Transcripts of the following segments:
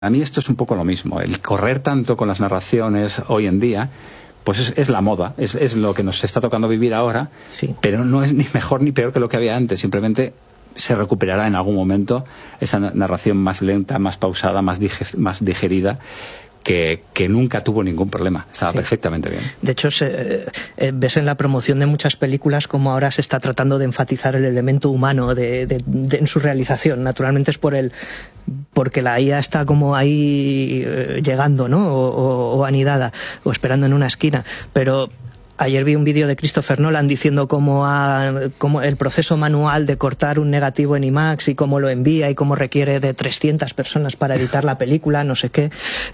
A mí esto es un poco lo mismo. El correr tanto con las narraciones hoy en día, pues es la moda, es lo que nos está tocando vivir ahora, sí. Pero no es ni mejor ni peor que lo que había antes. Simplemente se recuperará en algún momento esa narración más lenta, más pausada, más digerida, que nunca tuvo ningún problema. Estaba perfectamente bien. De hecho, ves en la promoción de muchas películas como ahora se está tratando de enfatizar el elemento humano en su realización. Naturalmente es porque la IA está como ahí llegando, ¿no? O anidada, o esperando en una esquina. Pero ayer vi un vídeo de Christopher Nolan diciendo cómo el proceso manual de cortar un negativo en IMAX y cómo lo envía y cómo requiere de 300 personas para editar la película, no sé qué.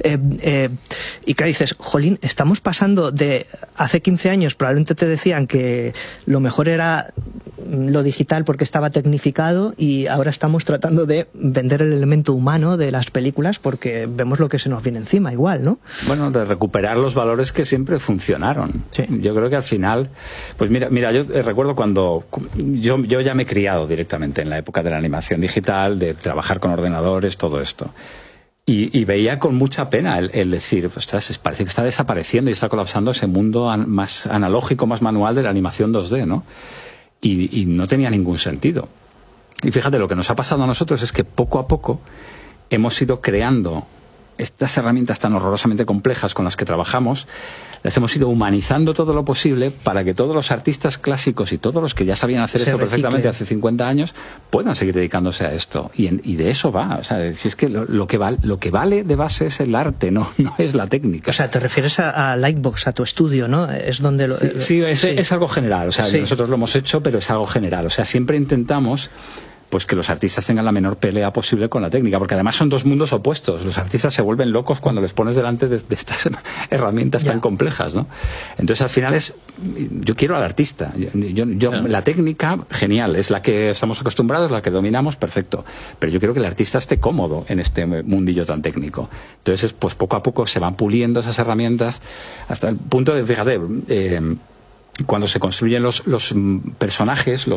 Y claro, dices, jolín, estamos pasando de hace 15 años, probablemente te decían que lo mejor era lo digital porque estaba tecnificado, y ahora estamos tratando de vender el elemento humano de las películas porque vemos lo que se nos viene encima igual, ¿no? Bueno, de recuperar los valores que siempre funcionaron. Sí. Yo creo que al final, pues mira, yo recuerdo cuando yo ya me he criado directamente en la época de la animación digital, de trabajar con ordenadores, todo esto. Y veía con mucha pena el decir, ostras, parece que está desapareciendo y está colapsando ese mundo más analógico, más manual de la animación 2D, ¿no? Y no tenía ningún sentido. Y fíjate, lo que nos ha pasado a nosotros es que poco a poco hemos ido creando estas herramientas tan horrorosamente complejas con las que trabajamos, las hemos ido humanizando todo lo posible para que todos los artistas clásicos y todos los que ya sabían hacer esto perfectamente hace 50 años puedan seguir dedicándose a esto. Y de eso va. O sea, si es que lo que vale de base es el arte, no es la técnica. O sea, te refieres a Lightbox, a tu estudio, ¿no? Es donde sí, es algo general. O sea, nosotros lo hemos hecho, pero es algo general. O sea, siempre intentamos pues que los artistas tengan la menor pelea posible con la técnica, porque además son dos mundos opuestos. Los artistas se vuelven locos cuando les pones delante de estas herramientas tan complejas, ¿no? Entonces al final yo quiero al artista. La técnica, genial, es la que estamos acostumbrados, la que dominamos, perfecto. Pero yo quiero que el artista esté cómodo en este mundillo tan técnico. Entonces, pues poco a poco se van puliendo esas herramientas hasta el punto de, fíjate, cuando se construyen los personajes,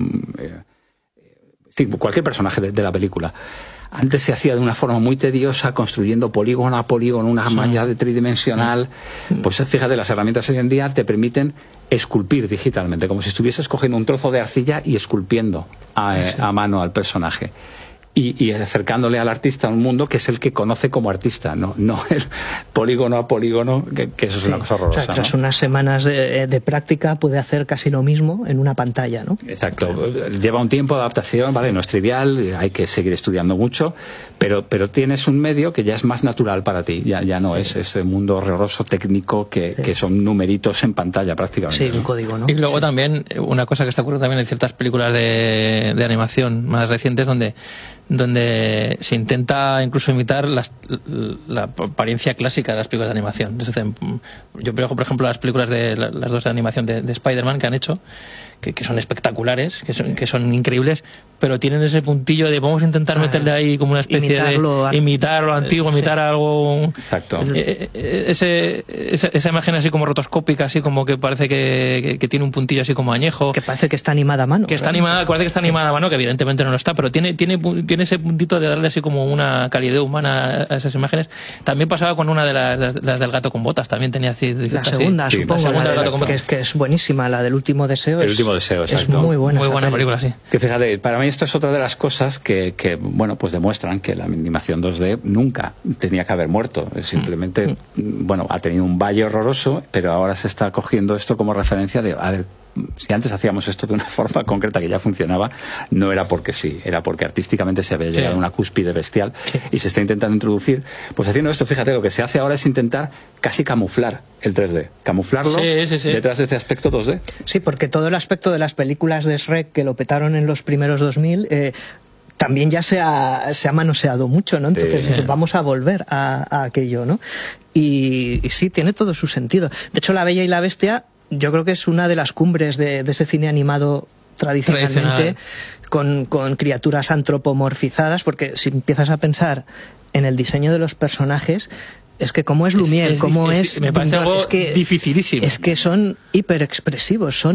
sí, cualquier personaje de la película. Antes se hacía de una forma muy tediosa, construyendo polígono a polígono, una malla tridimensional. Pues fíjate, las herramientas hoy en día te permiten esculpir digitalmente, como si estuvieses cogiendo un trozo de arcilla y esculpiendo a mano al personaje. Y acercándole al artista a un mundo que es el que conoce como artista, no el polígono a polígono, que eso es una cosa horrorosa. O sea, tras unas semanas de práctica puede hacer casi lo mismo en una pantalla, ¿no? Exacto. Lleva un tiempo de adaptación, ¿vale? No es trivial, hay que seguir estudiando mucho, pero tienes un medio que ya es más natural para ti, ya no es ese mundo horroroso técnico que son numeritos en pantalla prácticamente. Sí, un código, ¿no? Y luego también, una cosa que está ocurriendo también en ciertas películas de animación más recientes donde se intenta incluso imitar la apariencia clásica de las películas de animación. Yo veo, por ejemplo, las películas las dos de animación de Spider-Man que han hecho, que son espectaculares, que son increíbles, pero tienen ese puntillo de vamos a intentar meterle ahí como una especie de imitar lo antiguo, imitar algo. Exacto. Esa imagen así como rotoscópica, así como que parece que tiene un puntillo así como añejo. Que parece que está animada a mano. Que parece que está animada a mano, que evidentemente no lo está, pero tiene ese puntito de darle así como una calidez humana a esas imágenes. También pasaba con una de las del gato con botas, también tenía así. La segunda, supongo. La segunda del gato con botas. Que es buenísima, la del último deseo. El último deseo, exacto. Es muy buena. Muy buena película, sí. Que fíjate, para mí esto es otra de las cosas que bueno, pues demuestran que la animación 2D nunca tenía que haber muerto. Simplemente, bueno, ha tenido un valle horroroso, pero ahora se está cogiendo esto como referencia de, a ver, si antes hacíamos esto de una forma concreta que ya funcionaba, no era porque sí, era porque artísticamente se había llegado a una cúspide bestial y se está intentando introducir. Pues haciendo esto, fíjate, lo que se hace ahora es intentar casi camuflar el 3D, camuflarlo detrás de este aspecto 2D. Sí, porque todo el aspecto de las películas de Shrek que lo petaron en los primeros 2000 también ya se ha manoseado mucho, ¿no? Entonces vamos a volver a aquello, ¿no? Y sí, tiene todo su sentido. De hecho, La Bella y la Bestia yo creo que es una de las cumbres de ese cine animado tradicionalmente con criaturas antropomorfizadas, porque si empiezas a pensar en el diseño de los personajes, es que como es Lumière, me parece algo dificilísimo. Es que son hiperexpresivos, son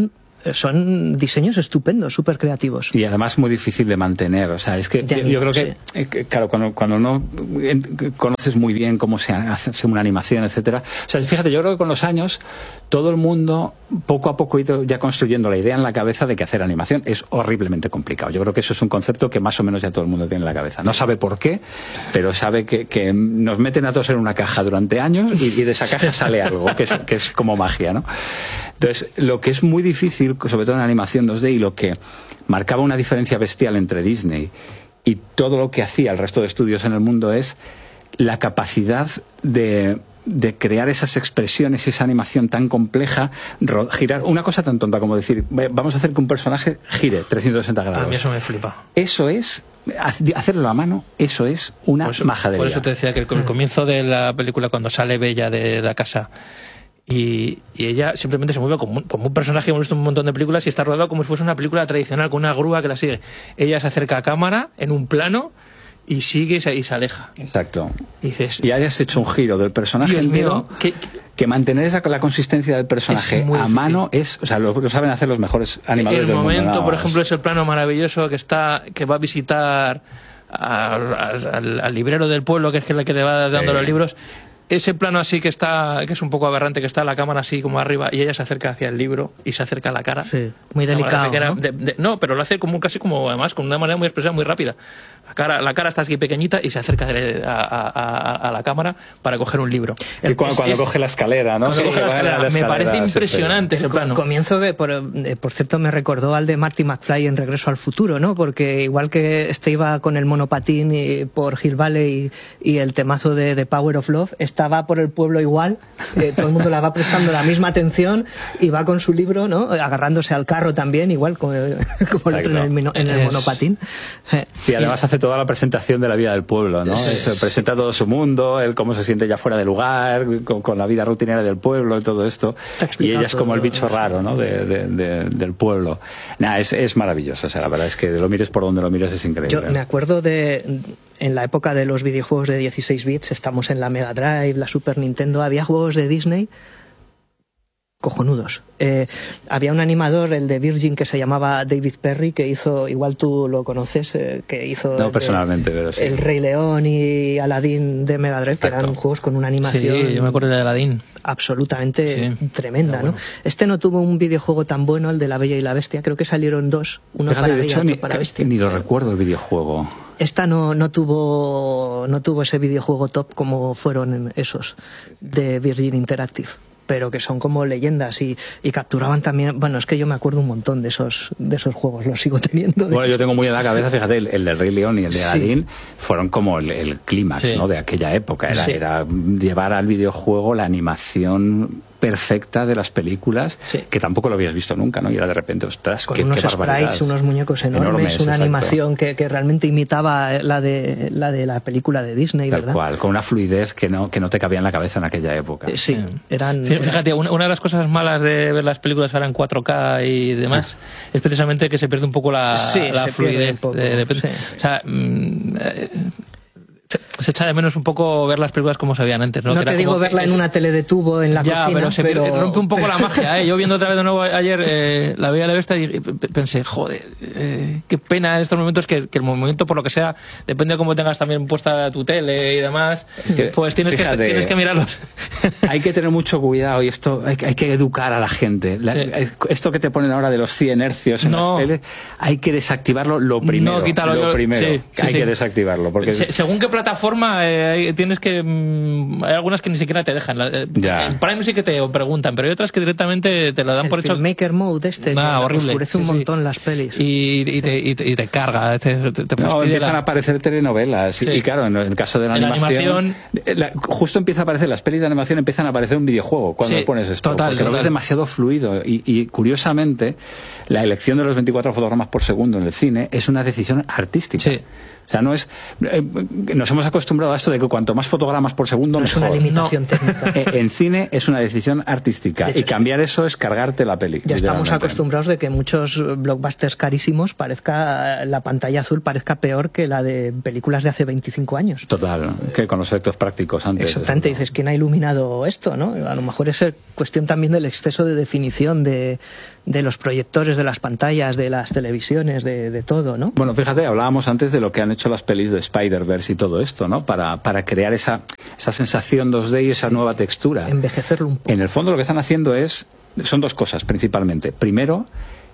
son diseños estupendos, súper creativos. Y además muy difícil de mantener. O sea, es que yo creo que, claro, cuando no conoces muy bien cómo se hace una animación, etcétera. O sea, fíjate, yo creo que con los años todo el mundo poco a poco ha ido ya construyendo la idea en la cabeza de que hacer animación es horriblemente complicado. Yo creo que eso es un concepto que más o menos ya todo el mundo tiene en la cabeza. No sabe por qué, pero sabe que nos meten a todos en una caja durante años y de esa caja sale algo, que es como magia, ¿no? Entonces, lo que es muy difícil, sobre todo en animación 2D, y lo que marcaba una diferencia bestial entre Disney y todo lo que hacía el resto de estudios en el mundo, es la capacidad de crear esas expresiones y esa animación tan compleja, girar una cosa tan tonta como decir, vamos a hacer que un personaje gire 360 grados. A mí eso me flipa. Eso es, hacerlo a mano, eso es una majadería. Por eso te decía que el comienzo de la película, cuando sale Bella de la casa y ella simplemente se mueve como un personaje que hemos visto en un montón de películas y está rodado como si fuese una película tradicional con una grúa que la sigue. Ella se acerca a cámara en un plano y sigue y se aleja. Exacto. Y hayas hecho un giro del personaje entero, que mantener la consistencia del personaje a mano es, o sea, lo saben hacer los mejores animadores del mundo. El momento, por ejemplo, es el plano maravilloso que va a visitar al librero del pueblo, que es el que le va dando los libros. Ese plano así que es un poco aberrante, que está la cámara así como arriba y ella se acerca hacia el libro y se acerca a la cara. Sí, muy delicado, ¿no? No, pero lo hace casi como, además, con una manera muy expresiva, muy rápida. La cara está así pequeñita y se acerca a la cámara para coger un libro. Y cuando coge la escalera, ¿no? Me parece impresionante ese plano. El comienzo, por cierto, me recordó al de Marty McFly en Regreso al Futuro, ¿no? Porque igual que iba con el monopatín por Hill Valley y el temazo de The Power of Love, estaba por el pueblo igual, todo el mundo le va prestando la misma atención y va con su libro, ¿no? Agarrándose al carro también, igual como el otro en el monopatín. Y además hace toda la presentación de la vida del pueblo, ¿no? Se presenta todo su mundo, él cómo se siente ya fuera de lugar, con la vida rutinaria del pueblo y todo esto. Y ella es como el bicho raro, ¿no? Del pueblo. Nada, es maravilloso. O sea, la verdad es que lo mires por donde lo mires es increíble. Yo me acuerdo en la época de los videojuegos de 16 bits, estamos en la Mega Drive, la Super Nintendo, había juegos de Disney cojonudos. Había un animador, el de Virgin, que se llamaba David Perry, que hizo, igual tú lo conoces, que hizo no personalmente, pero sí, El Rey León y Aladdin de Mega Drive, que eran juegos con una animación, sí, yo me acuerdo de Aladdin, absolutamente tremenda, ¿no? Este no tuvo un videojuego tan bueno, el de La Bella y la Bestia, creo que salieron dos, uno para Bella y otro para Bestia. Ni lo recuerdo el videojuego. Esta no tuvo ese videojuego top como fueron esos de Virgin Interactive, pero que son como leyendas y capturaban también. Bueno, es que yo me acuerdo un montón de esos juegos, los sigo teniendo. Bueno, yo tengo muy en la cabeza, fíjate, el del Rey León y el de Aladdin fueron como el clímax, ¿no? De aquella época. Era llevar al videojuego la animación perfecta de las películas, que tampoco lo habías visto nunca, ¿no? Y era de repente, ostras, con unos sprites, unos muñecos enormes, una animación que realmente imitaba la de la película de Disney, ¿verdad? Tal cual, con una fluidez que no te cabía en la cabeza en aquella época. Sí, Fíjate, una de las cosas malas de ver las películas ahora en 4K y demás es precisamente que se pierde un poco la fluidez. O sea, se echa de menos un poco ver las películas como se veían antes, ¿no? No te digo verla en una tele de tubo en la cocina, pero rompe un poco la magia, ¿eh? Yo viendo otra vez de nuevo ayer La Bella y la Bestia y pensé, joder, qué pena en estos momentos que el momento, por lo que sea, depende de cómo tengas también puesta tu tele y demás, pues tienes que mirarlos. Hay que tener mucho cuidado y esto hay que educar a la gente. Esto que te ponen ahora de los 100 hercios en las teles, hay que desactivarlo lo primero. No, quítalo. Hay que desactivarlo. Porque según qué plataforma tienes que... hay algunas que ni siquiera te dejan. En Prime sí que te preguntan, pero hay otras que directamente te lo dan por hecho. El Filmmaker Mode horrible. Oscurece un montón las pelis. Y te carga. Empiezan a aparecer telenovelas. Y claro, en el caso de la animación justo empieza a aparecer, las pelis de animación empiezan a aparecer un videojuego cuando pones esto. Porque lo ves demasiado fluido. Y curiosamente, la elección de los 24 fotogramas por segundo en el cine es una decisión artística. Sí. O sea, no es... nos hemos acostumbrado a esto de que cuanto más fotogramas por segundo, mejor. Es una limitación técnica. En cine es una decisión artística. Y cambiar eso es cargarte la peli. Ya estamos acostumbrados de que muchos blockbusters carísimos la pantalla azul parezca peor que la de películas de hace 25 años. Total, que con los efectos prácticos antes. Exactamente, dices, ¿quién ha iluminado esto, no? A lo mejor es cuestión también del exceso de definición de de los proyectores, de las pantallas, de las televisiones, de todo, ¿no? Bueno, fíjate, hablábamos antes de lo que han hecho las pelis de Spider-Verse y todo esto, ¿no? Para crear esa sensación 2D y esa nueva textura. Envejecerlo un poco. En el fondo lo que están haciendo son dos cosas principalmente. Primero,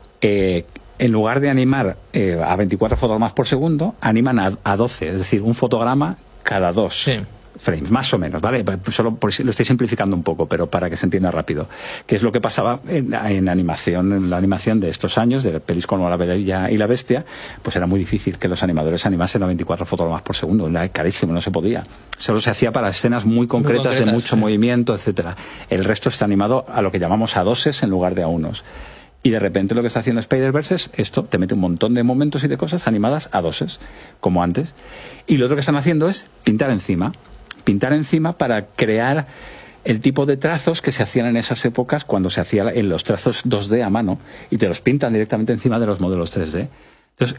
en lugar de animar a 24 fotogramas por segundo, animan a 12, es decir, un fotograma cada 2 frames, más o menos, ¿vale? Solo lo estoy simplificando un poco, pero para que se entienda rápido. Que es lo que pasaba en la animación de estos años, de pelis como La Bella y la Bestia, pues era muy difícil que los animadores animasen a 24 fotogramas por segundo, era carísimo, no se podía. Solo se hacía para escenas muy concretas de mucho movimiento, etcétera. El resto está animado a lo que llamamos a doses en lugar de a unos. Y de repente lo que está haciendo Spider-Verse es esto, te mete un montón de momentos y de cosas animadas a doses, como antes. Y lo otro que están haciendo es pintar encima para crear el tipo de trazos que se hacían en esas épocas cuando se hacían en los trazos 2D a mano y te los pintan directamente encima de los modelos 3D. Entonces,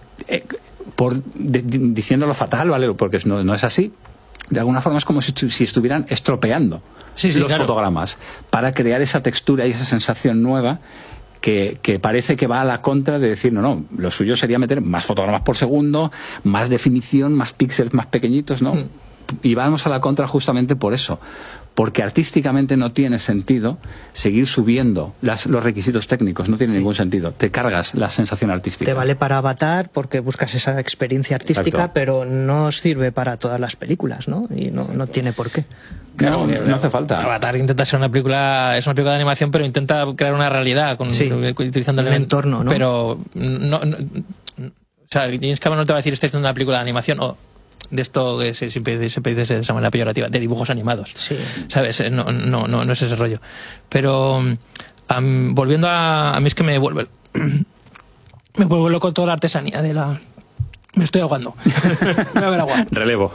diciéndolo fatal, ¿vale? Porque no es así. De alguna forma es como si estuvieran estropeando los fotogramas para crear esa textura y esa sensación nueva que parece que va a la contra de decir, no, lo suyo sería meter más fotogramas por segundo, más definición, más píxeles más pequeñitos, ¿no? Y vamos a la contra justamente por eso, porque artísticamente no tiene sentido seguir subiendo los requisitos técnicos, no tiene ningún sentido. Te cargas la sensación artística. Te vale para Avatar porque buscas esa experiencia artística, exacto, pero no sirve para todas las películas, ¿no? Y no tiene por qué. Claro, no hace falta. Avatar intenta ser es una película de animación, pero intenta crear una realidad utilizando el entorno, ¿no? Pero o sea, James Cameron no te va a decir estoy haciendo una película de animación o de esto que siempre dice de esa manera peyorativa, de dibujos animados. Sí. ¿Sabes? No es ese rollo. Pero volviendo a mí es que me vuelve loco toda la artesanía de la... Me estoy ahogando. Me voy a ver agua. Relevo.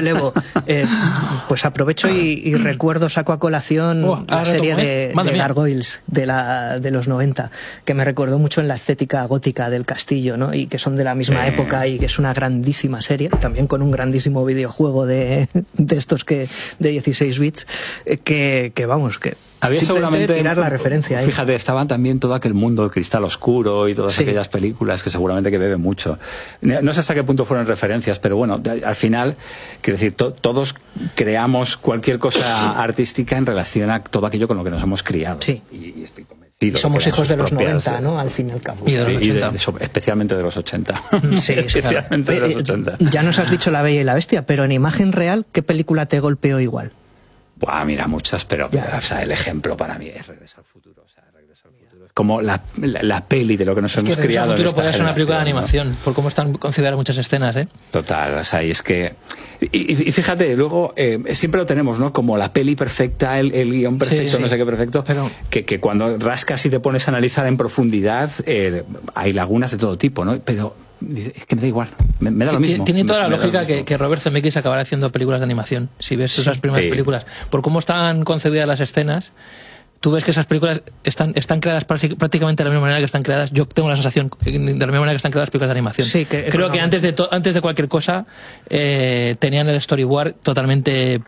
Pues aprovecho y recuerdo, saco a colación la serie de Gargoyles de los 90, que me recordó mucho en la estética gótica del castillo, ¿no? Y que son de la misma época y que es una grandísima serie, también con un grandísimo videojuego de estos de 16 bits, que vamos, que... Había seguramente tirar la referencia ahí. Fíjate, estaba también todo aquel mundo de Cristal Oscuro y todas aquellas películas que seguramente que beben mucho. No sé hasta qué punto fueron referencias, pero bueno, al final, quiero decir, todos creamos cualquier cosa artística en relación a todo aquello con lo que nos hemos criado. Sí. Y estoy convencido. Y somos hijos de los 90, ¿no? Al fin y al cabo. Y de los 80. Especialmente de los 80. Sí, especialmente de los 80. Ya nos has dicho La Bella y la Bestia, pero en imagen real, ¿qué película te golpeó igual? Buah, mira, muchas, pero o sea, el ejemplo para mí es Regreso al Futuro. O sea, Regreso al Futuro es como la peli de lo que nos hemos criado. Regreso al Futuro podría ser una película de animación, por cómo están consideradas muchas escenas, ¿eh? Total, o sea, y es que... Y fíjate, luego siempre lo tenemos, ¿no? Como la peli perfecta, el guión perfecto, no sé qué perfecto, pero... que cuando rascas y te pones a analizar en profundidad, hay lagunas de todo tipo, ¿no? Pero... es que me da igual, me da lo mismo. Tiene toda la lógica que Robert Zemeckis acabará haciendo películas de animación. Si ves esas primeras películas, por cómo están concebidas las escenas, tú ves que esas películas están creadas prácticamente de la misma manera que están creadas. Yo tengo la sensación de la misma manera que están creadas las películas de animación. Sí, creo que antes de cualquier cosa tenían el storyboard totalmente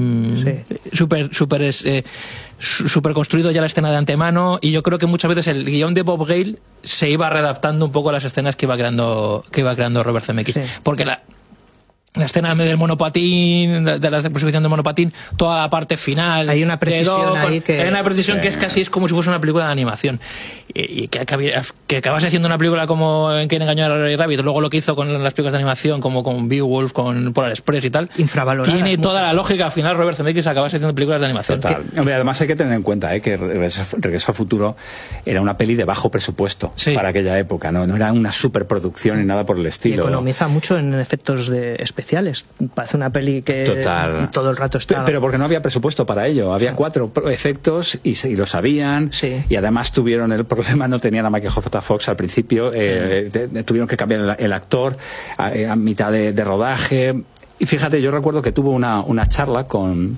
súper construido ya la escena de antemano, y yo creo que muchas veces el guión de Bob Gale se iba readaptando un poco a las escenas que iba creando Robert Zemeckis, porque la escena del monopatín, de la exposición del monopatín, toda la parte final, hay una precisión ahí que... hay una precisión que es casi es como si fuese una película de animación, y que acabase haciendo una película como En Quién engañó a Roger Rabbit, luego lo que hizo con las películas de animación como con Beowulf, con Polar Express y tal, infravaloradas, tiene toda la lógica. Al final Robert Zemeckis acabase haciendo películas de animación. Total. Hombre, además hay que tener en cuenta que Regreso al Futuro era una peli de bajo presupuesto para aquella época, no era una superproducción ni nada por el estilo. Y economiza mucho en efectos especiales. Parece una peli que todo el rato está... Pero porque no había presupuesto para ello. Había 4 efectos y lo sabían. Sí. Y además tuvieron el problema, no tenían a Michael J. Fox al principio. Tuvieron que cambiar el actor a mitad de rodaje. Y fíjate, yo recuerdo que tuvo una charla con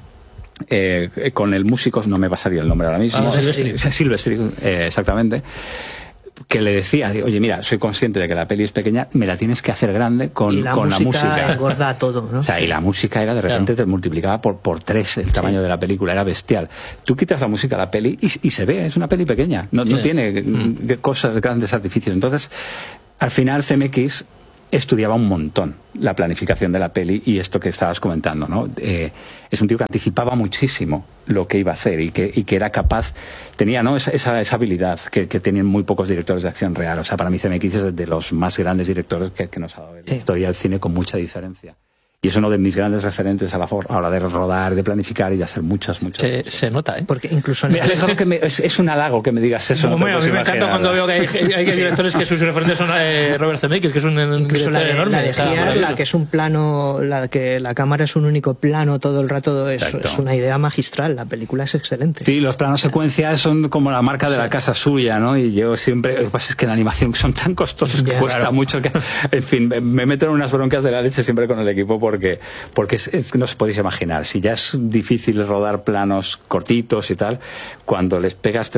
el músico, no me va a salir el nombre ahora mismo. Silvestri. Silvestri, exactamente. que le decía, oye, mira, soy consciente de que la peli es pequeña, me la tienes que hacer grande con la música. Engorda todo, ¿no? O sea, y la música era, de repente, te multiplicaba por 3 el tamaño de la película, era bestial. Tú quitas la música a la peli y se ve, es una peli pequeña, no tiene cosas, grandes artificios. Entonces, al final CMX estudiaba un montón la planificación de la peli y esto que estabas comentando, ¿no? Es un tío que anticipaba muchísimo lo que iba a hacer y que era capaz, tenía, ¿no?, esa habilidad que tienen muy pocos directores de acción real. O sea, para mí CMX es de los más grandes directores que nos ha dado la historia del cine, con mucha diferencia. Y es uno de mis grandes referentes a la hora de rodar, de planificar y de hacer muchas se nota, ¿eh? Porque incluso me alegro es un halago que me digas eso. Bueno, a mí me encanta cuando veo que hay directores que sus referentes son Robert Zemeckis, que es un director enorme. La que es un plano, la que la cámara es un único plano todo el rato, es una idea magistral. La película es excelente. Sí, los planos secuencias son como la marca de la casa suya, ¿no? Y yo siempre, lo que pasa es que en animación son tan costosos que cuesta mucho que, en fin, me meto en unas broncas de la leche siempre con el equipo porque no os podéis imaginar, si ya es difícil rodar planos cortitos y tal, cuando les pegas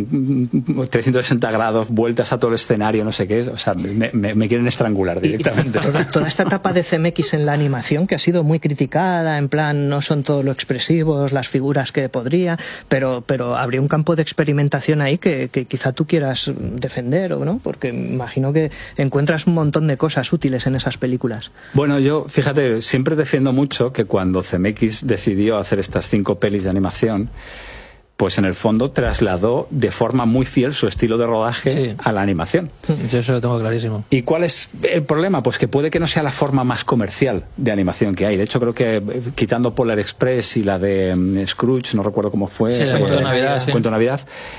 360 grados, vueltas a todo el escenario, no sé qué, o sea, me quieren estrangular directamente. Toda esta etapa de CMX en la animación, que ha sido muy criticada, en plan, no son todo lo expresivos, las figuras que podría, pero habría un campo de experimentación ahí que quizá tú quieras defender, ¿o no? Porque imagino que encuentras un montón de cosas útiles en esas películas. Bueno, yo, fíjate, siempre defiendo mucho que cuando CMX decidió hacer estas 5 pelis de animación, pues en el fondo trasladó de forma muy fiel su estilo de rodaje a la animación. Yo eso lo tengo clarísimo. ¿Y cuál es el problema? Pues que puede que no sea la forma más comercial de animación que hay. De hecho, creo que quitando Polar Express y la de Scrooge, no recuerdo cómo fue, Cuento de Navidad, Cuento de Navidad,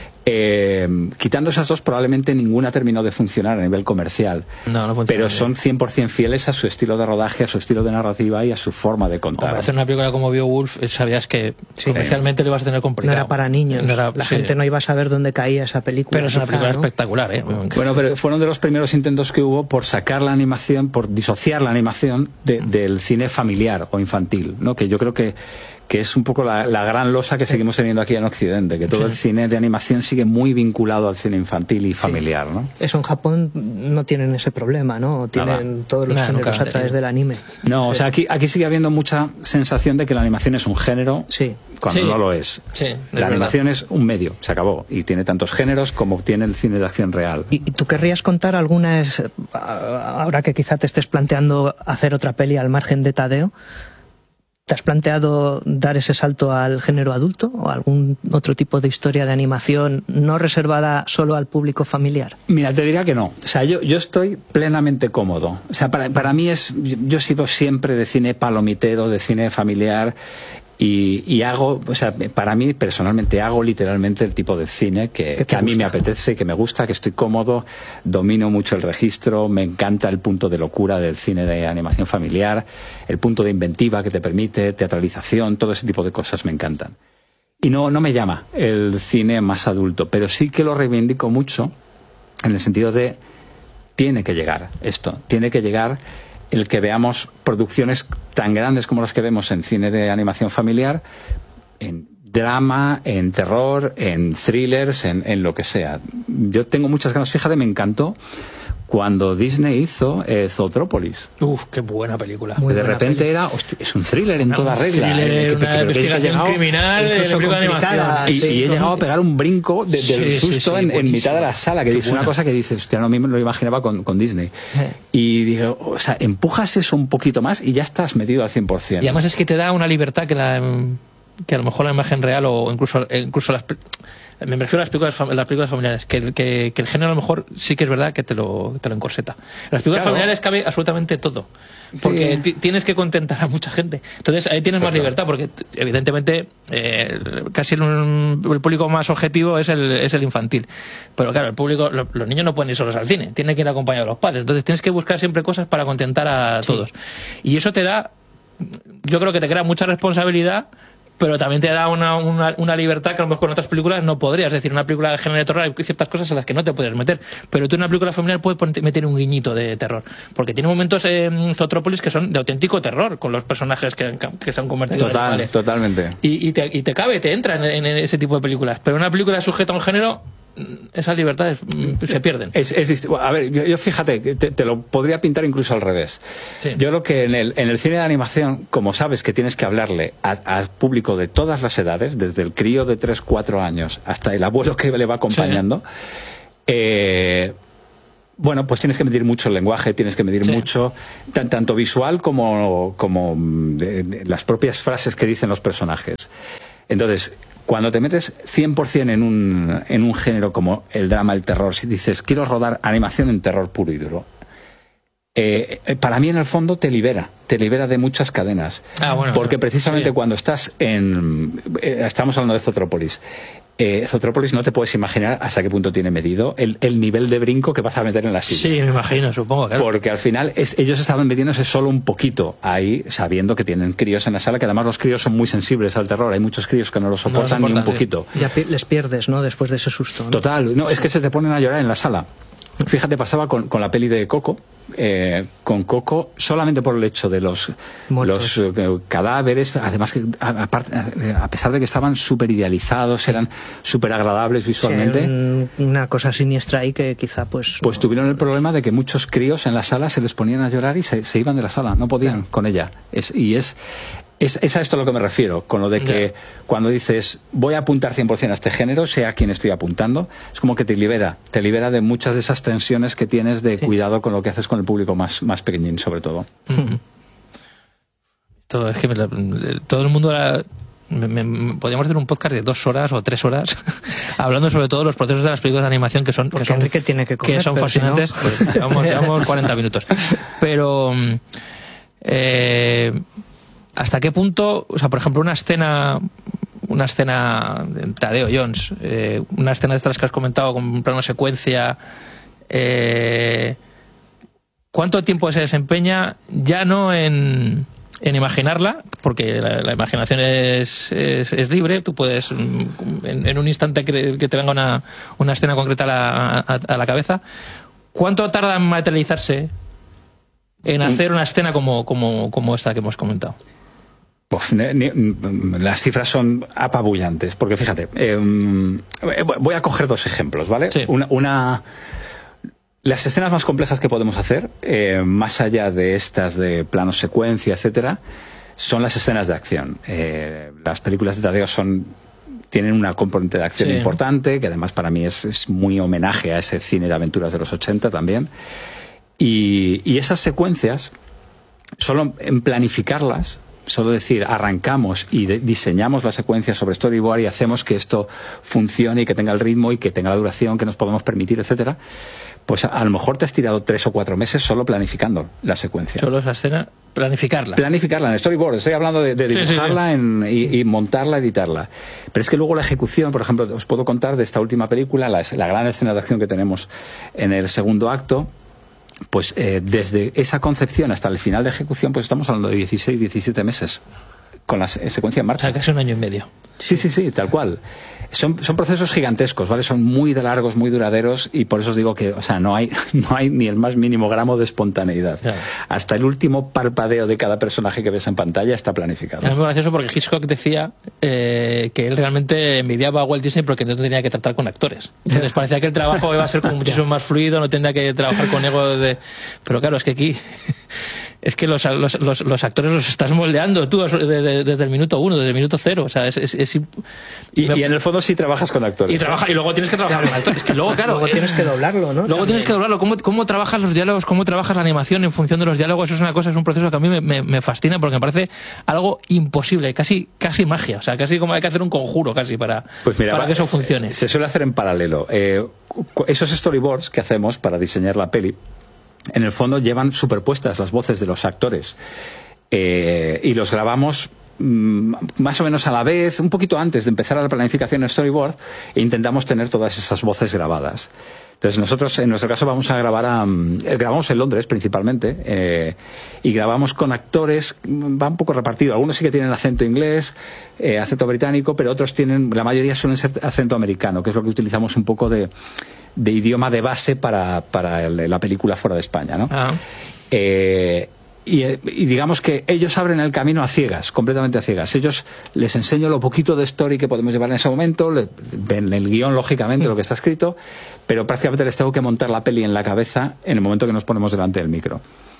quitando esas dos, probablemente ninguna terminó de funcionar a nivel comercial. Pero son 100% fieles a su estilo de rodaje, a su estilo de narrativa y a su forma de contar. Para hacer una película como Beowulf, sabías que comercialmente lo ibas a tener complicado. No era para niños. La gente no iba a saber dónde caía esa película. Pero es una película espectacular, ¿eh? Bueno, pero fueron de los primeros intentos que hubo por sacar la animación, por disociar la animación del cine familiar o infantil, ¿no? Que yo creo que es un poco la gran losa que seguimos teniendo aquí en Occidente, que todo el cine de animación sigue muy vinculado al cine infantil y familiar, ¿no? Eso en Japón no tienen ese problema, ¿no? Tienen todos los géneros a través del anime. No, o sea, aquí sigue habiendo mucha sensación de que la animación es un género cuando no lo es. La animación es un medio, se acabó, y tiene tantos géneros como tiene el cine de acción real. ¿Y tú querrías contar algunas, ahora que quizá te estés planteando hacer otra peli al margen de Tadeo? ¿Te has planteado dar ese salto al género adulto o algún otro tipo de historia de animación no reservada solo al público familiar? Mira, te diría que no. O sea, yo estoy plenamente cómodo. O sea, para mí yo he sido siempre de cine palomitero, de cine familiar. Y hago, o sea, para mí personalmente hago literalmente el tipo de cine que a mí me apetece, que me gusta, que estoy cómodo, domino mucho el registro, me encanta el punto de locura del cine de animación familiar, el punto de inventiva que te permite, teatralización, todo ese tipo de cosas me encantan. Y no me llama el cine más adulto, pero sí que lo reivindico mucho en el sentido de tiene que llegar esto, tiene que llegar el que veamos producciones tan grandes como las que vemos en cine de animación familiar, en drama, en terror, en thrillers, en lo que sea. Yo tengo muchas ganas. Fíjate, me encantó cuando Disney hizo Zootrópolis. Qué buena película. De repente es un thriller en toda regla. Una investigación criminal, y he llegado a pegar un brinco del susto en mitad de la sala, que es una cosa que dices, hostia, no me lo imaginaba con Disney. Y digo, o sea, empujas eso un poquito más y ya estás metido al 100%. Y además es que te da una libertad que a lo mejor la imagen real o incluso las... Me refiero a las películas familiares, que el género a lo mejor sí que es verdad que te lo encorseta. En las películas familiares cabe absolutamente todo, porque tienes que contentar a mucha gente. Entonces ahí tienes más libertad, porque evidentemente casi el público más objetivo es el infantil. Pero claro, los niños no pueden ir solos al cine, tienen que ir acompañados de los padres. Entonces tienes que buscar siempre cosas para contentar a todos. Y eso te da, yo creo que te crea mucha responsabilidad, pero también te da una libertad que a lo mejor con otras películas no podrías. Es decir, una película de género de terror hay ciertas cosas en las que no te puedes meter, pero tú en una película familiar puedes meter un guiñito de terror, porque tiene momentos en Zootrópolis que son de auténtico terror, con los personajes que se han convertido en animales. Totalmente. Y te cabe, te entra en ese tipo de películas, pero una película sujeta a un género esas libertades se pierden. A ver, yo fíjate, te lo podría pintar incluso al revés. Sí. Yo creo que en el cine de animación, como sabes que tienes que hablarle al público de todas las edades, desde el crío de 3, 4 años hasta el abuelo que le va acompañando, bueno, pues tienes que medir mucho el lenguaje, tienes que medir mucho, tanto visual como de las propias frases que dicen los personajes. Entonces, cuando te metes 100% en un género como el drama, el terror, si dices, quiero rodar animación en terror puro y duro, para mí en el fondo te libera de muchas cadenas. Bueno, porque precisamente cuando estás estamos hablando de Zootropolis. Zootropolis no te puedes imaginar hasta qué punto tiene medido el nivel de brinco que vas a meter en la silla. Sí, me imagino, supongo, claro. Porque al final ellos estaban metiéndose solo un poquito ahí, sabiendo que tienen críos en la sala, que además los críos son muy sensibles al terror. Hay muchos críos que no lo soportan ni un poquito. Ya les pierdes, ¿no? Después de ese susto, ¿no? Total, no, es que se te ponen a llorar en la sala. Fíjate, pasaba con la peli de Coco. Con Coco, solamente por el hecho de los cadáveres, además que a pesar de que estaban súper idealizados, eran súper agradables visualmente. Sí, una cosa siniestra ahí que quizá pues tuvieron el problema de que muchos críos en la sala se les ponían a llorar y se iban de la sala, no podían con ella. Es a esto a lo que me refiero, con lo de que cuando dices voy a apuntar 100% a este género, sea quien estoy apuntando, es como que te libera de muchas de esas tensiones que tienes de cuidado con lo que haces con el público más pequeñín, sobre todo. Todo, es que todo el mundo podríamos hacer un podcast de 2 horas o 3 horas hablando sobre todo los procesos de las películas de animación que son Enrique tiene que comer, son fascinantes. Si no... pues llevamos 40 minutos. Pero ¿hasta qué punto, o sea, por ejemplo, una escena de Tadeo Jones, una escena de estas que has comentado con un plano secuencia, ¿cuánto tiempo se desempeña ya no en imaginarla, porque la imaginación es libre, tú puedes en un instante que te venga una escena concreta a la cabeza? ¿Cuánto tarda en materializarse en hacer una escena como esta que hemos comentado? Pues, las cifras son apabullantes, porque fíjate, voy a coger 2 ejemplos, ¿vale? Sí. Las escenas más complejas que podemos hacer, más allá de estas de planos secuencia, etcétera, son las escenas de acción. Las películas de Tadeo tienen una componente de acción importante, que además para mí es muy homenaje a ese cine de aventuras de los 80 también. Y esas secuencias, solo en planificarlas, solo decir arrancamos y diseñamos la secuencia sobre storyboard y hacemos que esto funcione y que tenga el ritmo y que tenga la duración que nos podemos permitir, etcétera, pues a lo mejor te has tirado 3 o 4 meses solo planificando la secuencia. Solo esa escena, planificarla en storyboard. Estoy hablando de dibujarla y montarla, editarla. Pero es que luego la ejecución, por ejemplo, os puedo contar de esta última película, la gran escena de acción que tenemos en el segundo acto. Pues desde esa concepción hasta el final de ejecución, pues estamos hablando de 16, 17 meses con la secuencia en marcha. O sea, casi 1 año y medio. Sí, tal cual. Son procesos gigantescos, ¿vale? Son muy largos, muy duraderos, y por eso os digo que, o sea, no hay ni el más mínimo gramo de espontaneidad. Claro. Hasta el último parpadeo de cada personaje que ves en pantalla está planificado. Es muy gracioso porque Hitchcock decía que él realmente envidiaba a Walt Disney porque no tenía que tratar con actores. Entonces parecía que el trabajo iba a ser como muchísimo más fluido, no tendría que trabajar con ego Pero claro, es que aquí... Es que los actores los estás moldeando tú desde el minuto 1, desde el minuto 0. O sea, y en el fondo sí trabajas con actores. Y luego tienes que trabajar con actores. Es que luego, claro, luego tienes que doblarlo, ¿no? Luego tienes que doblarlo. ¿Cómo trabajas los diálogos? ¿Cómo trabajas la animación en función de los diálogos? Eso es un proceso que a mí me fascina porque me parece algo imposible, casi magia. O sea, casi como hay que hacer un conjuro casi para que eso funcione. Se suele hacer en paralelo. Esos storyboards que hacemos para diseñar la peli, en el fondo llevan superpuestas las voces de los actores y los grabamos más o menos a la vez, un poquito antes de empezar la planificación en storyboard, e intentamos tener todas esas voces grabadas. Entonces nosotros en nuestro caso vamos a grabamos en Londres principalmente, y grabamos con actores, va un poco repartido, algunos sí que tienen acento inglés, acento británico, pero otros la mayoría suelen ser acento americano, que es lo que utilizamos un poco de idioma de base para la película fuera de España, ¿no? digamos que ellos abren el camino a ciegas, completamente a ciegas. Ellos les enseño lo poquito de story que podemos llevar en ese momento, ven el guión, lógicamente, lo que está escrito, pero prácticamente les tengo que montar la peli en la cabeza en el momento que nos ponemos delante del micro.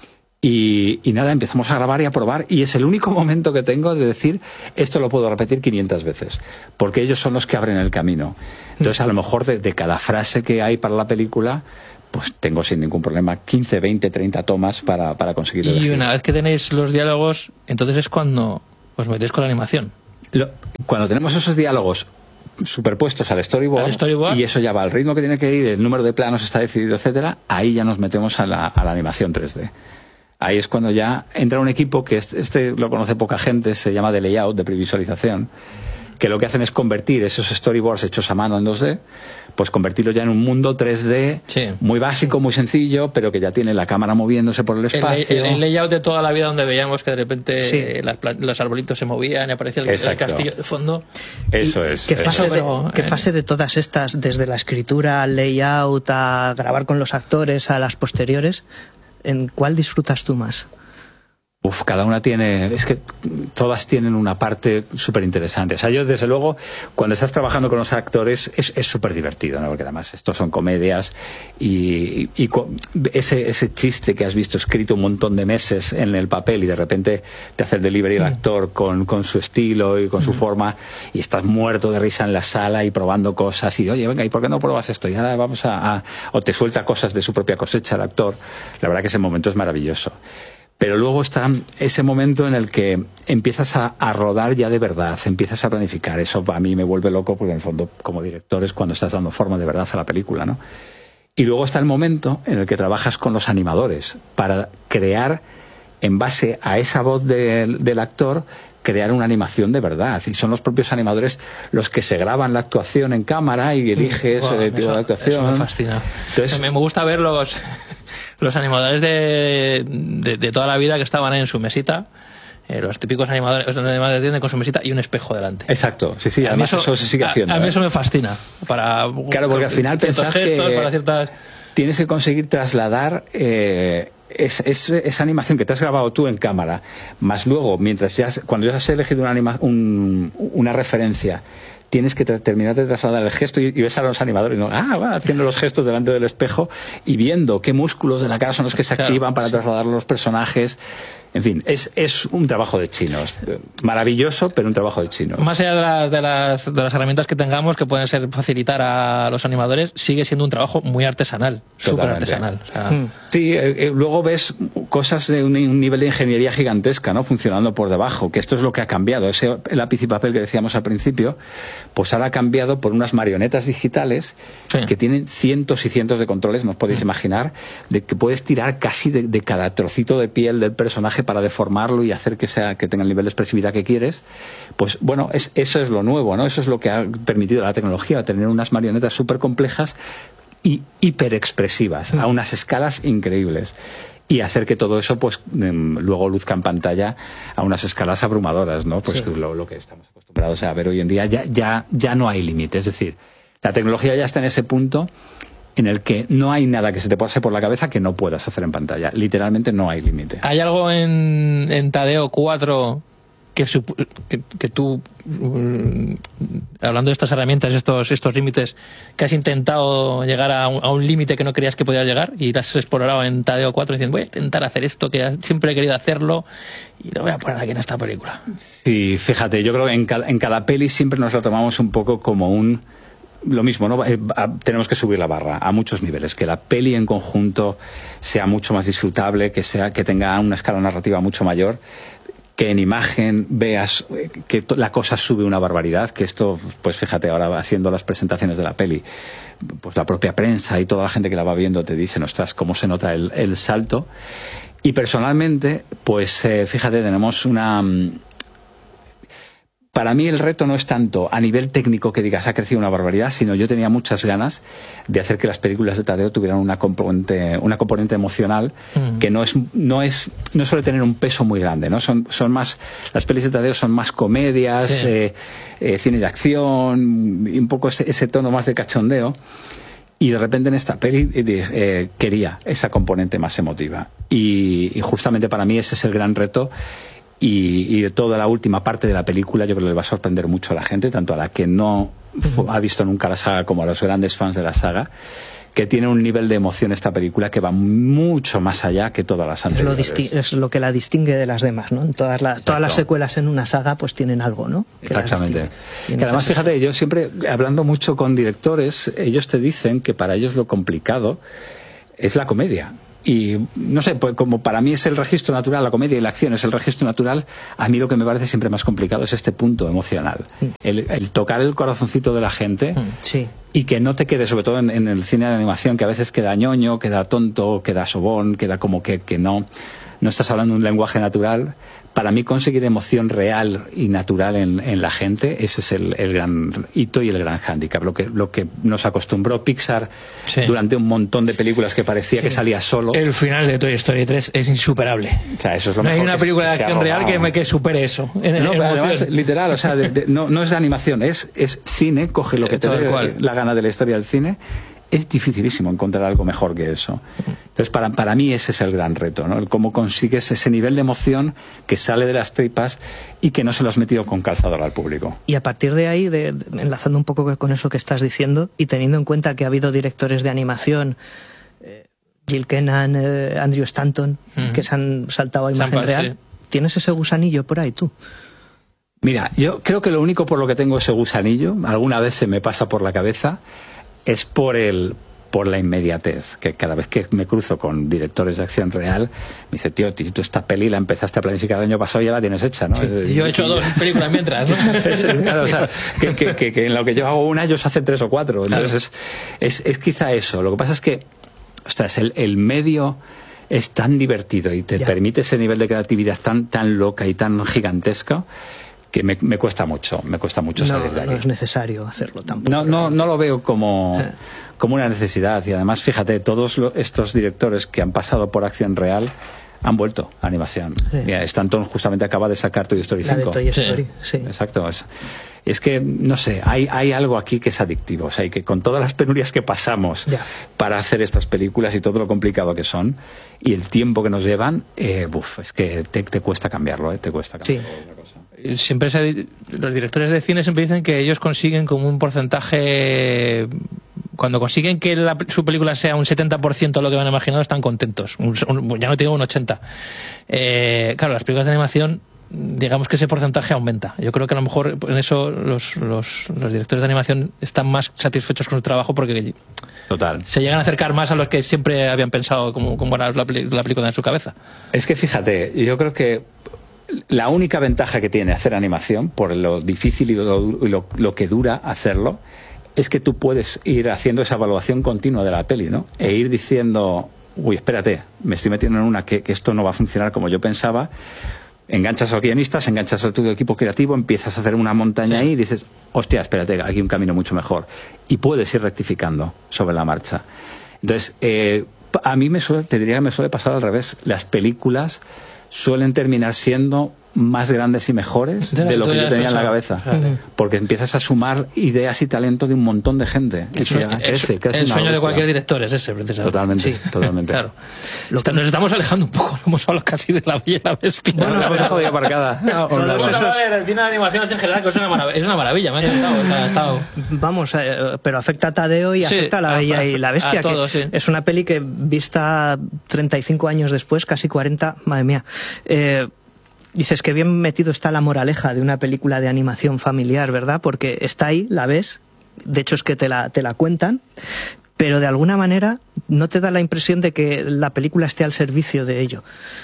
Y nada, empezamos a grabar y a probar, y es el único momento que tengo de decir, esto lo puedo repetir 500 veces, porque ellos son los que abren el camino. Entonces, a lo mejor de cada frase que hay para la película, pues tengo sin ningún problema 15, 20, 30 tomas para conseguirlo. Y una vez que tenéis los diálogos, entonces es cuando os metéis con la animación. Cuando tenemos esos diálogos superpuestos al storyboard, y eso ya va al ritmo que tiene que ir, el número de planos está decidido, etcétera, ahí ya nos metemos a la animación 3D. Ahí es cuando ya entra un equipo que lo conoce poca gente, se llama de layout, de previsualización, que lo que hacen es convertir esos storyboards hechos a mano en 2D, pues convertirlo ya en un mundo 3D, sí, muy básico, muy sencillo, pero que ya tiene la cámara moviéndose por el espacio. El layout de toda la vida, donde veíamos que de repente sí, los arbolitos se movían y aparecía el castillo de fondo. Eso es. ¿Qué fase de todas estas, desde la escritura al layout, a grabar con los actores, a las posteriores, en cuál disfrutas tú más? Cada una tiene... Es que todas tienen una parte súper interesante. O sea, yo, desde luego, cuando estás trabajando con los actores, es súper divertido, ¿no? Porque además estos son comedias y ese chiste que has visto escrito un montón de meses en el papel y de repente te hace el delivery el actor con su estilo y con su forma, y estás muerto de risa en la sala y probando cosas y, oye, venga, ¿y por qué no pruebas esto? Y ahora vamos o te suelta cosas de su propia cosecha el actor. La verdad que ese momento es maravilloso. Pero luego está ese momento en el que empiezas a rodar ya de verdad, empiezas a planificar. Eso a mí me vuelve loco, porque en el fondo, como director, es cuando estás dando forma de verdad a la película, ¿no? Y luego está el momento en el que trabajas con los animadores para crear, en base a esa voz del actor, crear una animación de verdad. Y son los propios animadores los que se graban la actuación en cámara y eliges el tipo de actuación. Eso me fascina. Entonces, me gusta ver los animadores de toda la vida que estaban en su mesita, los típicos animadores tienen con su mesita y un espejo delante. Exacto, sí, además eso se sigue haciendo. A mí eso me fascina. Claro, porque al final pensás que tienes que conseguir trasladar esa animación que te has grabado tú en cámara, más luego, cuando ya has elegido una referencia, tienes que terminar de trasladar el gesto y ves a los animadores haciendo los gestos delante del espejo y viendo qué músculos de la cara son los que se activan para trasladar los personajes. En fin, es un trabajo de chinos. Maravilloso, pero un trabajo de chinos. Más allá de las herramientas que tengamos, que pueden ser facilitar a los animadores, sigue siendo un trabajo muy artesanal, súper artesanal. O sea, sí, luego ves cosas de un nivel de ingeniería gigantesca, ¿no? Funcionando por debajo, que esto es lo que ha cambiado. Ese lápiz y papel que decíamos al principio, pues ahora ha cambiado por unas marionetas digitales que tienen cientos y cientos de controles, no os podéis imaginar, de que puedes tirar casi de cada trocito de piel del personaje para deformarlo y hacer que tenga el nivel de expresividad que quieres. Pues bueno, eso es lo nuevo, ¿no? Eso es lo que ha permitido la tecnología, tener unas marionetas súper complejas y hiperexpresivas, a unas escalas increíbles. Y hacer que todo eso, pues, luego luzca en pantalla a unas escalas abrumadoras, ¿no? Pues lo que estamos acostumbrados a ver hoy en día, ya no hay límite. Es decir, la tecnología ya está en ese punto en el que no hay nada que se te pase por la cabeza que no puedas hacer en pantalla. Literalmente no hay límite. ¿Hay algo en Tadeo 4 que tú, hablando de estas herramientas, estos límites, que has intentado llegar a un límite que no creías que podías llegar y lo has explorado en Tadeo 4 diciendo, voy a intentar hacer esto que siempre he querido hacerlo y lo voy a poner aquí en esta película? Sí, fíjate, yo creo que en cada peli siempre nos lo tomamos un poco como lo mismo, ¿no? Tenemos que subir la barra a muchos niveles, que la peli en conjunto sea mucho más disfrutable, que tenga una escala narrativa mucho mayor, que en imagen veas que la cosa sube una barbaridad, que esto, pues fíjate, ahora haciendo las presentaciones de la peli, pues la propia prensa y toda la gente que la va viendo te dicen, ostras, cómo se nota el salto. Y personalmente, pues fíjate, tenemos para mí el reto no es tanto a nivel técnico que digas ha crecido una barbaridad, sino yo tenía muchas ganas de hacer que las películas de Tadeo tuvieran una componente emocional que no suele tener un peso muy grande, ¿no? Son más, las pelis de Tadeo son más comedias, cine de acción, y un poco ese tono más de cachondeo. Y de repente en esta peli quería esa componente más emotiva. Y justamente para mí ese es el gran reto. Y de toda la última parte de la película yo creo que le va a sorprender mucho a la gente, tanto a la que no ha visto nunca la saga como a los grandes fans de la saga, que tiene un nivel de emoción esta película que va mucho más allá que todas las anteriores. Es lo que la distingue de las demás, ¿no? Todas las secuelas en una saga pues tienen algo, ¿no? Que exactamente. Que además, fíjate, yo siempre, hablando mucho con directores, ellos te dicen que para ellos lo complicado es la comedia. Y no sé, pues como para mí es el registro natural, la comedia y la acción es el registro natural, a mí lo que me parece siempre más complicado es este punto emocional. El tocar el corazoncito de la gente sí. Y que no te quede, sobre todo en el cine de animación, que a veces queda ñoño, queda tonto, queda sobón, queda como que no estás hablando un lenguaje natural. Para mí conseguir emoción real y natural en la gente, ese es el gran hito y el gran hándicap. Lo que nos acostumbró Pixar durante un montón de películas que parecía que salía solo. El final de Toy Story 3 es insuperable. O sea, eso es lo no mejor. Hay una película de acción real que supere eso. Pero además, literal, o sea, no es de animación, es cine, coge lo que te dé la gana de la historia del cine. Es dificilísimo encontrar algo mejor que eso. Entonces, para mí ese es el gran reto, ¿no? El cómo consigues ese nivel de emoción que sale de las tripas y que no se lo has metido con calzador al público. Y a partir de ahí, enlazando un poco con eso que estás diciendo, y teniendo en cuenta que ha habido directores de animación, Jill Kennan, Andrew Stanton, que se han saltado a imagen real, ¿tienes ese gusanillo por ahí tú? Mira, yo creo que lo único por lo que tengo ese gusanillo, alguna vez se me pasa por la cabeza, es por la inmediatez, que cada vez que me cruzo con directores de acción real, me dice, tío, tú esta peli la empezaste a planificar el año pasado y ya la tienes hecha, ¿no? Sí, yo he hecho 2 películas mientras, ¿no? Claro, o sea, que en lo que yo hago una, ellos hacen 3 o 4. Entonces, es quizá eso. Lo que pasa es que, ostras, el medio es tan divertido y te permite ese nivel de creatividad tan loca y tan gigantesca, que me cuesta mucho salir de ahí. No es necesario hacerlo tampoco. No lo veo como una necesidad. Y además, fíjate, todos estos directores que han pasado por acción real han vuelto a animación. Sí. Mira, Stanton justamente acaba de sacar Toy Story 5. La de Toy Story, sí. Exacto. Es que, no sé, hay algo aquí que es adictivo. O sea, y que con todas las penurias que pasamos para hacer estas películas y todo lo complicado que son y el tiempo que nos llevan, es que te cuesta cambiarlo, te cuesta cambiarlo. Sí. Siempre los directores de cine siempre dicen que ellos consiguen como un porcentaje, cuando consiguen que su película sea un 70% de lo que van imaginado, están contentos. Ya no te digo un 80%. Claro, las películas de animación, digamos que ese porcentaje aumenta. Yo creo que a lo mejor en eso los directores de animación están más satisfechos con su trabajo porque se llegan a acercar más a los que siempre habían pensado como era la película en su cabeza. Es que fíjate, yo creo que la única ventaja que tiene hacer animación, por lo difícil y lo que dura hacerlo, es que tú puedes ir haciendo esa evaluación continua de la peli, ¿no? E ir diciendo, uy, espérate, me estoy metiendo en una que esto no va a funcionar como yo pensaba. Enganchas a los guionistas, enganchas a tu equipo creativo, empiezas a hacer una montaña ahí y dices, hostia, espérate, aquí hay un camino mucho mejor. Y puedes ir rectificando sobre la marcha. Entonces, a mí te diría que me suele pasar al revés. Las películas suelen terminar siendo más grandes y mejores de lo que yo tenía en la cabeza, porque empiezas a sumar ideas y talento de un montón de gente. El sueño de cualquier director es ese, precisamente. Totalmente. Claro. Nos estamos alejando un poco, hemos hablado casi de La Bella y la Bestia. Bueno, la hemos dejado aparcada. El cine de animación en general, que es una maravilla, me ha encantado. Vamos, pero afecta a Tadeo y afecta a La Bella y la Bestia, todo, que es una peli que vista 35 años después, casi 40, madre mía. Dices que bien metido está la moraleja de una película de animación familiar, ¿verdad? Porque está ahí, la ves, de hecho es que te la cuentan, pero de alguna manera no te da la impresión de que la película esté al servicio de ello.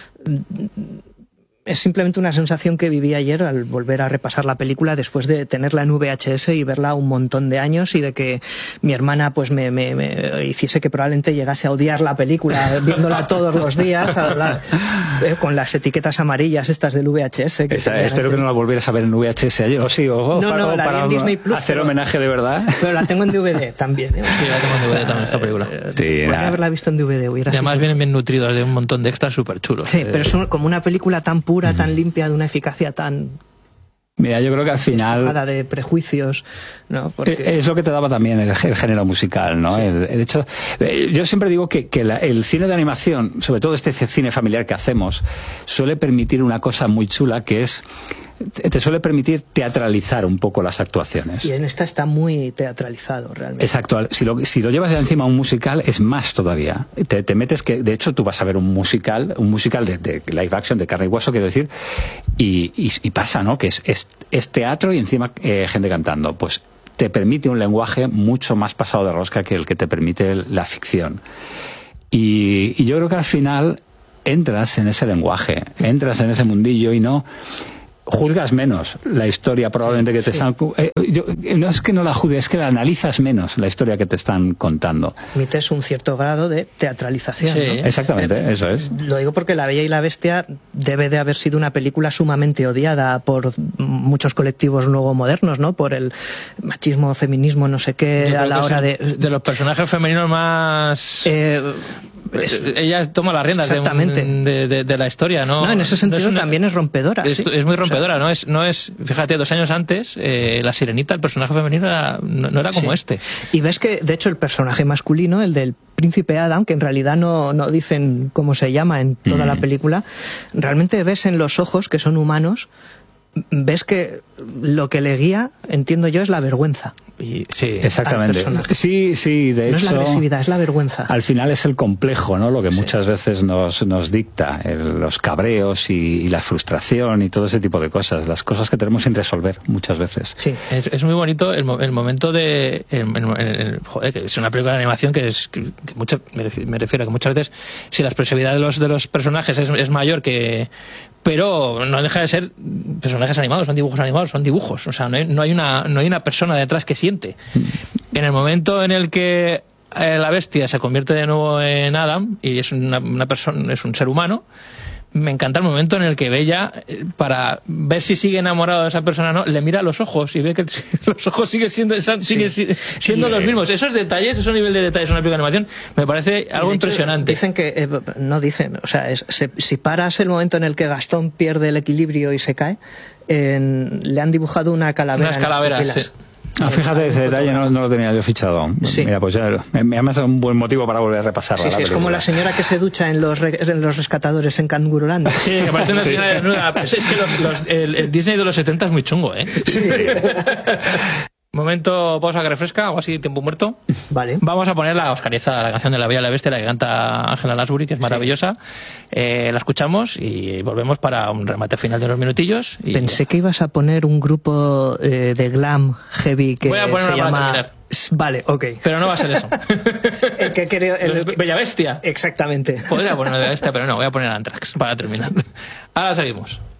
Es simplemente una sensación que viví ayer al volver a repasar la película después de tenerla en VHS y verla un montón de años y de que mi hermana pues me hiciese que probablemente llegase a odiar la película viéndola todos los días con las etiquetas amarillas estas del VHS. Espero que no la volvieras a ver en VHS ayer, o sí, no, la vi en Disney Plus, hacer homenaje de verdad. Pero la tengo en DVD también. Sí, la tengo en DVD también, esta película. Podría haberla visto en DVD. Además vienen bien nutridos de un montón de extras súper chulos. Sí, pero es como una película tan pura, tan limpia, de una eficacia tan Mira, yo creo que al final... despojada de prejuicios, ¿no? Porque... Es lo que te daba también el género musical, ¿no? Sí. El hecho... Yo siempre digo que el cine de animación, sobre todo este cine familiar que hacemos, suele permitir una cosa muy chula, que es... te suele permitir teatralizar un poco las actuaciones. Y en esta está muy teatralizado, realmente. Exacto. Si lo llevas encima a un musical, es más todavía. Te metes que... De hecho, tú vas a ver un musical de live action, de carne y hueso, quiero decir, y pasa, ¿no? Que es teatro y encima gente cantando. Pues te permite un lenguaje mucho más pasado de rosca que el que te permite la ficción. Y yo creo que al final entras en ese lenguaje, entras en ese mundillo y no... juzgas menos la historia probablemente que te están... no es que no la juzgues, es que la analizas menos la historia que te están contando. Admites un cierto grado de teatralización, sí, ¿no? Exactamente, eso es. Lo digo porque La Bella y la Bestia debe de haber sido una película sumamente odiada por muchos colectivos luego modernos, ¿no? Por el machismo, feminismo, no sé qué, a la hora de... De los personajes femeninos más... ella toma las riendas de la historia, ¿no? No, en ese sentido también es rompedora. Es muy rompedora, o sea, no es. Fíjate, 2 años antes, la Sirenita, el personaje femenino no era como este. Y ves que, de hecho, el personaje masculino, el del príncipe Adam, que en realidad no dicen cómo se llama en toda la película, realmente ves en los ojos, que son humanos, ves que lo que le guía, entiendo yo, es la vergüenza. Sí, exactamente. Sí, de hecho... No es la agresividad, es la vergüenza. Al final es el complejo, ¿no? Lo que muchas veces nos dicta, los cabreos y la frustración y todo ese tipo de cosas, las cosas que tenemos sin resolver muchas veces. Sí, es muy bonito el momento de... joder, que es una película de animación que me refiero a que muchas veces, si la expresividad de los personajes es mayor que... Pero no deja de ser personajes animados, son dibujos animados, son dibujos. O sea, no hay una persona detrás que siente. En el momento en el que la bestia se convierte de nuevo en Adam y es una persona, es un ser humano, me encanta el momento en el que Bella, para ver si sigue enamorado de esa persona o no, le mira a los ojos y ve que los ojos siguen siendo los mismos. Esos detalles, ese nivel de detalles en una película de animación, me parece algo impresionante. Dicen que, o sea, si paras el momento en el que Gastón pierde el equilibrio y se cae, le han dibujado una calavera. Unas calaveras, sí. Fíjate, ese detalle no lo tenía yo fichado. Sí. Mira, pues ya me ha dado un buen motivo para volver a repasarla. Sí, es como la señora que se ducha en los rescatadores en Canguroland. Sí, que parece una señora desnuda. Es que el Disney de los 70 es muy chungo, ¿eh? Sí. Momento, pausa que refresca, o así, tiempo muerto. Vale. Vamos a poner la Oscariza, la canción de La Bella y la Bestia, la que canta Ángela Lansbury, que es maravillosa. La escuchamos y volvemos para un remate final de unos minutillos. Pensé que ibas a poner un grupo de glam heavy que se llama... Vale, ok. Pero no va a ser eso. El que creo... Bella Bestia. Exactamente. Podría poner Bella Bestia, pero no, voy a poner Anthrax para terminar. Ahora seguimos.